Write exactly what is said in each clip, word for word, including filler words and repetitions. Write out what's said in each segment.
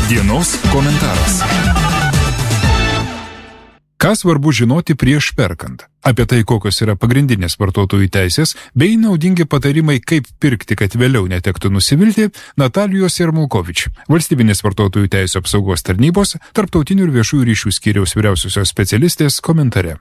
Dienos komentaras. Ką svarbu žinoti prieš perkant? Apie tai, kokios yra pagrindinės vartotojų teisės, bei naudingi patarimai, kaip pirkti, kad vėliau netektų nusivilti, Natalijos Jarmulkovič, Valstybinės vartotojų teisų apsaugos tarnybos, tarptautinių ir viešųjų ryšių skyriaus vyriausiosios specialistės komentare.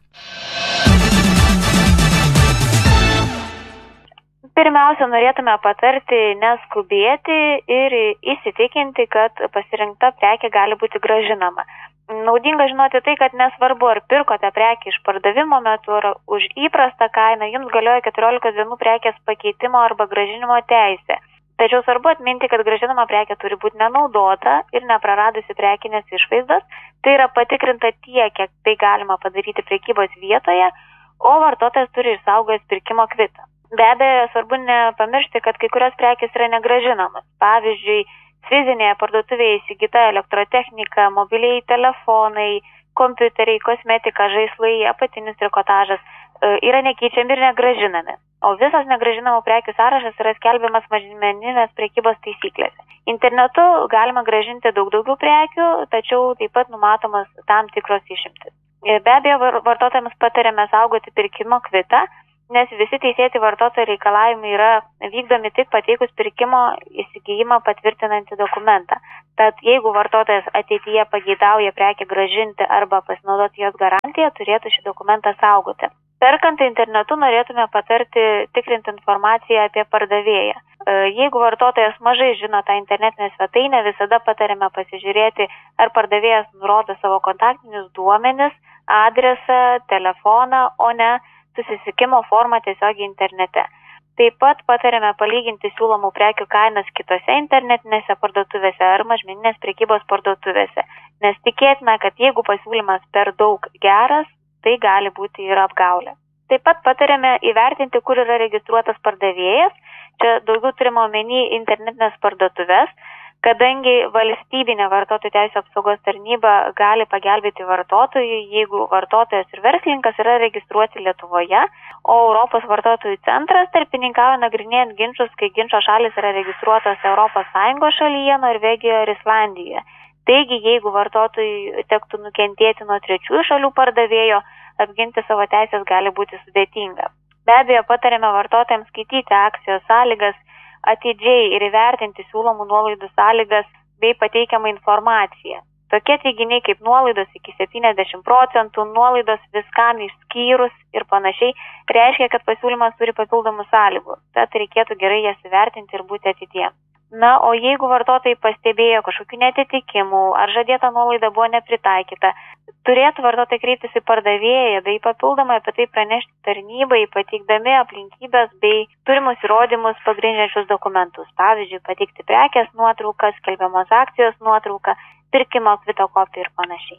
Pirmiausia, norėtume patarti neskubėti ir įsitikinti, kad pasirinkta prekė gali būti grąžinama. Naudinga žinoti tai, kad nesvarbu, ar pirkote prekį iš pardavimo metu, ar už įprastą kainą, jums galioja keturiolikos dienų prekės pakeitimo arba grąžinimo teisė. Tačiau svarbu atminti, kad grąžinama prekė turi būti nenaudota ir nepraradusi prekinės išvaizdos. Tai yra patikrinta tiek, kiek tai galima padaryti prekybos vietoje, o vartotojas turi išsaugojęs pirkimo kvitą. Be abejo, svarbu nepamiršti, kad kai kurios prekės yra negrąžinamos. Pavyzdžiui, fizinėje parduotuvėje įsigyta elektrotechnika, mobiliai telefonai, kompiuteriai, kosmetika, žaislai, apatinis trikotažas yra nekeičiami ir negrąžinami. O visas negrąžinamų prekių sąrašas yra skelbiamas mažmeninės prekybos taisyklėse. Internetu galima grąžinti daug daugiau prekių, tačiau taip pat numatomas tam tikros išimtis. Be abejo, vartotojams patariame saugoti pirkimo kvitą, nes visi teisėti vartotojų reikalavimai yra vykdomi tik pateikus pirkimo įsigijimą patvirtinantį dokumentą. Tad jeigu vartotojas ateityje pageidauja prekę grąžinti arba pasinaudoti jos garantiją, turėtų šį dokumentą saugoti. Perkant internetu norėtume patarti tikrinti informaciją apie pardavėją. Jeigu vartotojas mažai žino tą internetinę svetainę, visada patariame pasižiūrėti, ar pardavėjas nurodo savo kontaktinius duomenis, adresą, telefoną, o ne susisiekimo formą tiesiogiai internete. Taip pat patariame palyginti siūlomų prekių kainas kitose internetinėse parduotuvėse ar mažmeninės prekybos parduotuvėse, nes tikėtina, kad jeigu pasiūlymas per daug geras, tai gali būti ir apgaulė. Taip pat patariame įvertinti, kur yra registruotas pardavėjas, čia daugiau turime omeny internetinės parduotuvės, kadangi valstybinė vartotojų teisų apsaugos tarnyba gali pagelbėti vartotojui, jeigu vartotojas ir verslininkas yra registruoti Lietuvoje, o Europos vartotojų centras tarpininkauja nagrinėjant ginčus, kai ginčo šalis yra registruotos Europos Sąjungos šalyje, Norvegijoje ir Islandijoje. Taigi, jeigu vartotojui tektų nukentėti nuo trečiųjų šalių pardavėjo, apginti savo teisės gali būti sudėtinga. Be abejo, patarėme vartotojams skaityti akcijos sąlygas, atidžiai ir įvertinti siūlomų nuolaidų sąlygas bei pateikiamą informaciją. Tokie teiginiai kaip nuolaidos iki septyniasdešimt procentų, nuolaidos viskam išskyrus ir panašiai reiškia, kad pasiūlymas turi papildomų sąlygų. Tad reikėtų gerai jas įvertinti ir būti atidiem. Na, o jeigu vartotojai pastebėjo kažkokių netitikimų ar žadėta nuolaida buvo nepritaikyta, turėtų vartotojai kreiptis į pardavėją bei papildomai apie tai pranešti tarnybai, pateikdami aplinkybės bei turimus įrodymus pagrindžiančius dokumentus. Pavyzdžiui, pateikti prekės nuotraukas, skelbiamos akcijos nuotrauką, pirkimo kvito kopiją ir panašiai.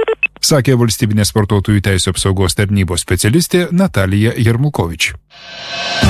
Sakė Valstybinės vartotojų teisų apsaugos tarnybos specialistė Natalija Jarmulkovič.